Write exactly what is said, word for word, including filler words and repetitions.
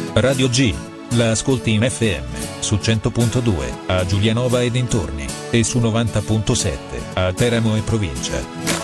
Radio G. La ascolti in F M, su cento punto due, a Giulianova e dintorni, e su novanta punto sette, a Teramo e provincia.